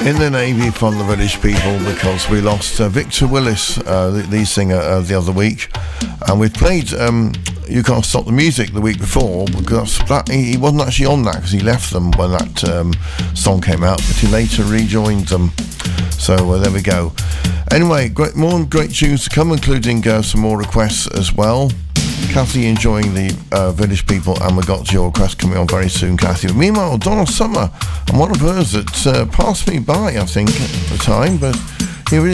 In the Navy from the Village People, because we lost Victor Willis, the lead singer, the other week, and we played You Can't Stop the Music the week before, because he wasn't actually on that because he left them when that song came out, but he later rejoined them. So there we go. Anyway, more great tunes to come, including some more requests as well. Kathy enjoying the Village People, and we got your request coming on very soon, Kathy. Meanwhile, Donna Summer, and one of hers that passed me by, I think, at the time, but here it is.